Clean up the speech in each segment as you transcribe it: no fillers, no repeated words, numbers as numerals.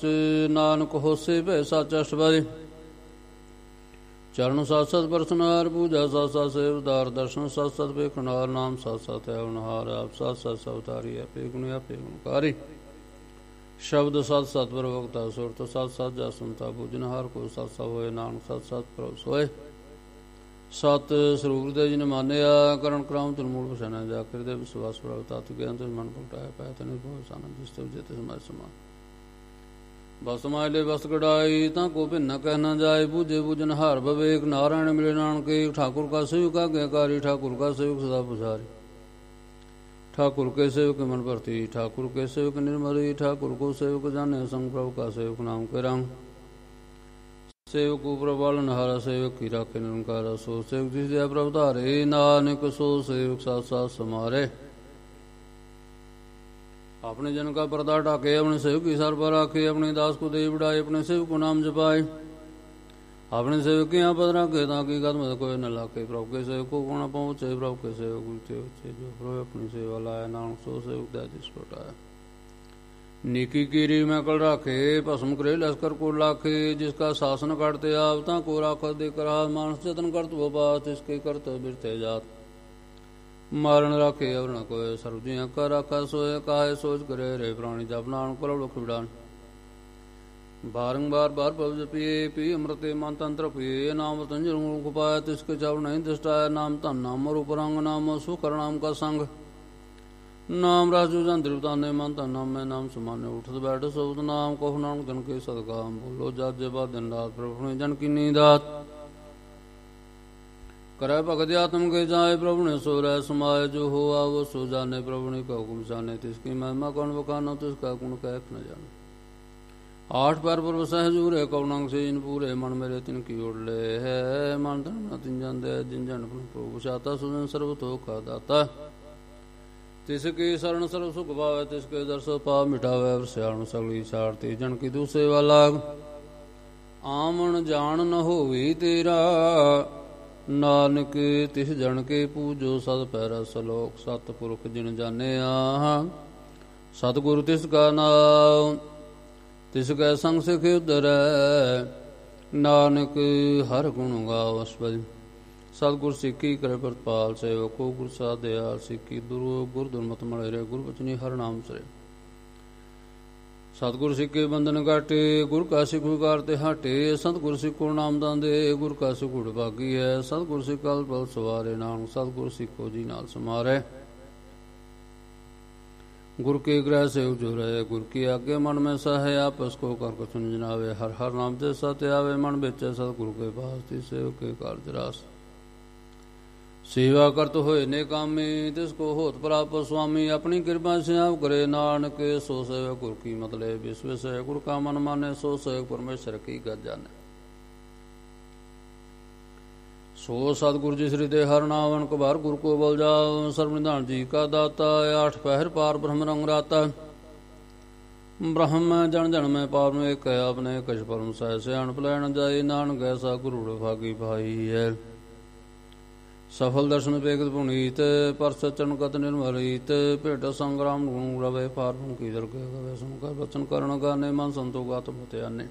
ਸੱਚ, ਨਾਨਕ ਹੋਸੇ ਭੈ ਸੱਚ ਅਸ਼ਟਪਦੀ। ਚਰਨ ਸਤ ਸਤ ਪਰਸਨਾਰ, ਪੂਜਾ ਸਤ ਸਤ ਸੇਵਦਾਰ, ਦਰਸ਼ਨ ਸਤ ਸਤ ਵੇਖਣਹਾਰ, ਨਾਮ ਸਤ ਸਤ ਹੈ ਹੋਣਹਾਰ, ਆਪ ਸਤ ਸਤ ਸਵਤਾਰੀ, ਆਪੇ ਗੁਣ ਆਪੇ ਗੁਣਕਾਰੀ। ਸ਼ਬਦ ਸਤ ਸਤ ਪ੍ਰਵਕਤਾ, ਸੁਰਤ ਸਤ ਸਤ ਜਸੁਨਤਾ, ਬੁਝਨਹਾਰ ਕੋ ਸਤ ਸਤ ਹੋਏ, ਨਾਨਕ ਸਤ ਸਤ ਪ੍ਰਭ ਸੋਏ। ਸਤ ਸਰੂਪ ਹਿਰਦੈ ਜਿਨ ਮਾਨਿਆ, ਕਰਣ ਕਰਾਮ ਤੁਲ ਮੂਲ ਪਛਾਨਿਆ, ਜਾ ਹਿਰਦੈ ਵਿਸਵਾਸ ਪ੍ਰਭ ਤਤ ਗਿਆਨ ਤੁਲ ਮਨ ਪ੍ਰਗਟਾਇਆ, ਪੈ ਤਨਿ ਭਉ ਸਾਨੰ, ਜਿਸ ਤਉ ਜਿਤਿ ਸਮਾਇ ਸਮਾਨ। ਬਸ ਮਾਇਲੇ ਬਸ ਕਢਾਈ, ਤਾਂ ਕੋ ਭਿੰਨ ਕਹਿ ਨਾ ਜਾਏ, ਬੂਝੇ ਬੁਝਨਹਾਰ ਬਵੇਕ, ਨਾਰਾਇਣ ਮਿਲੇ ਨਾਨਕੇ। ਠਾकुर का सेवक आज्ञाकारी, ठाकुर का सेवक सदा पुजारी, ठाकुर के सेवक मन भरती, ठाकुर के सेवक निर्मली, ठाकुर को सेवक जाने संग, प्रभु का सेवक नाम के रंग। सेवक ऊपर बालनहारा, सेवक की राखे निरंकारा, सो सेवक जिस दया प्रभु धारे, नानक सो सेवक साथ साथ समारे। अपने जन का पर्दा ढाके, अपने सेवक की सर पर राखे, अपने दास को दे बढ़ाए, अपने सेवक को नाम जपाए। अपने सेवक की यहाँ पद रखे, ताकि कदम कोई न लाके, प्रभु के सेवक को कोना पहुँचे, प्रभु के सेवक ऊँचे ऊँचे, जो प्रभु अपनी सेवा लाया, नानक सो सेवक दया जिस लौटाया। नीकी कीरी में कल राखे, भस्म करे लश्कर को लाखे, जिसका शासन काटते आवता को राखत देकर हाथ, मानस जतन करत वो बात, इसके करत बिरते जात। मारण राखे अवर न कोय, सर्वजिया का राखा सोए, काहे सोच करे रे प्राणी, जप नानक पर लोक विडान। बारंबार बार पब जपिए, पी अमृते मन तंत्र पिए, नाम तंजर मुख पाया, तिसके चाव नहीं दृष्टाया, नाम तन नाम रूपरंग, नाम सुकर नाम का संग। नाम राजू जन द्रिवताने, मन तन नाम में नाम समाने, उठत बैठ सोत नाम, कहु नानक जन के सदकाम, बोलो जात जबा दिन रात, प्रभु ने जन की नींदात। करे भगत आत्म के जाए, प्रभु ने सो रह समाये, जो हो आवो सो जाने, प्रभु ने कहो गुण जाने, तिसकी महिमा कौन बखानो, तिसका गुण कह न जाने। आठ पैर पर सहजूरे, कौनंग से इन पूरे, मन मेरे तिन की ओर ले है, मन धन न तिन जन दे, जिन जन प्रभु चाहता, सुजन सर्व तो का दाता। तिसकी शरण सर्व सुख पावे, तिसके दर्श पाप मिटावे, सियाणु सगली छाड़ती, जन की दूसरे वाला। आमन जान न होवी तेरा, नानक तिस जन के पूजो, सद पैरा सलोक, सतपुरख जिन जाने आ। सतगुरु तिसका नाम, तिसकै संग सिख उधरै, नानक हर गुण गाओ अस्पद। सतगुर सिक्खी करे प्रतपाल, सेवको गुर सा दयाल, सिक्खी दुरो गुर दुर्मत मले रे, गुर बचनी हर नाम सरे। सतगुर सिक्के बंधन काटे, गुर का सिख उगारते हाटे, सतगुर सिक्को नाम दांदे, गुर का सिख उड़ भागी है। सतगुर सिख कल पल सवारे, नानक सतगुर सिक्को जी नाल समारे। गुर के ग्रह से उजो रहे, गुर की आगे मन में सहे, आपस को कर कछुन जनावे, हर हर नाम ते सत्य आवे, मन बेचे सतगुरु के पास, तिसे के कार्य रास। सेवा करत होए ने कामी, तिसको होत प्राप्त स्वामी, अपनी कृपा से आप करे, नानक सो सेवक गुर की मतले, विश्व से गुर का मन माने, सो सेवक परमेश्वर की गत जाने। सो सतगुरु जिस हृदय हर नावन कबार, गुरु को बल जाओ, सर्वनिधान जी का दाता, आठ पहर पार ब्रह्म रंग राता। ब्रह्म जन जन में पाप में एक अपने कछ परम सह, सियाण पलैन जाई, नानक ऐसा गुरु भागी भाई है। सफल दर्शन पेगत पुनीत, पर सचन कत निर्मलित, भेट संग्राम गुण रवे, पार की दर गवे, सुनकर वचन करण गाने, मन संतो गात मते आने।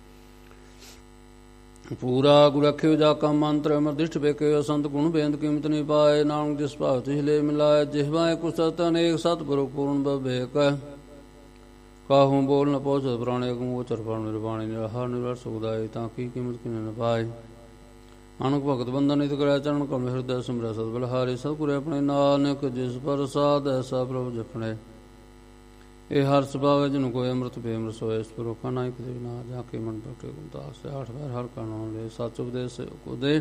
पूरा गुर रखे जाका मंत्र, अमृत बेके संत गुण बेंद कीमत नहीं पाए, नानक जिस भाव तिसले मिलाए, जिह्वाए कुछ अनेक सतपुरुष पूर्ण बवेक। काहू बोल न पहुँचत प्राणे, गोचर फल निर्वाणी, निरहा निरर सुखदाई, ताकि कीमत किने न पाए। अनक भगत बंधन नित करे, चरण कमल हृदय सिमरै सत बलहारी, सतगुर अपने नानक जिस पर साध, ऐसा प्रभु जपने। ए हर्ष पावे जिन कोय, अमृत प्रेम रसोए, इस पर रोका नाई कदे ना, जाके मन प्रगटे गुणदास से, आठ बार हर का नाम ले, सच उपदेश को दे।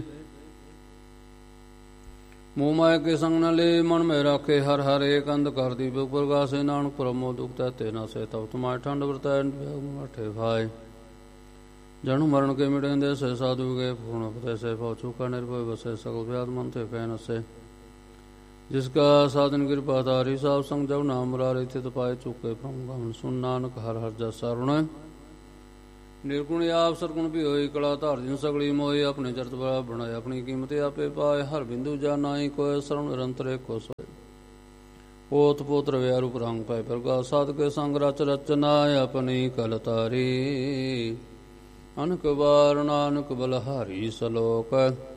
मुँह माय के संग न ले, मन में राखे हर हर एक, अंधकार दीप प्रकाशे, नानक प्रमो दुख ते न से, तब तुम्हारे ठंड व्रत भाई। जनु मरण के मिटेंदे से, साधु के पूर्ण पते से, पहुँचू का निर्भय बसे, सकल व्याध मन थे फैन से। जिसका साधन कृपा तारी, साव संग जब नाम मुरारी, थित पाए चुके प्रम, सुन नानक हर हर जस सरुण। निर्गुण आप सरगुण भी होई, कला धार जिन सगली मोई, अपने चरत बड़ा बनाए, अपनी कीमत आपे पाए, हर बिंदु जानाई कोय, शरण निरंतर को सोए। ਪੋਤ ਪੋਤਰ ਵਿਆਹ ਰੂਪ ਰੰਗ ਪੈ ਪ੍ਰਗਾ ਸਾਧ ਕੇ ਸੰਗ ਰਚ ਰਚਨਾ ਆਪਣੀ ਕਲ ਤਾਰੀ ਅਨਕ ਵਾਰ ਨਾਨਕ ਬਲਹਾਰੀ ਸਲੋਕ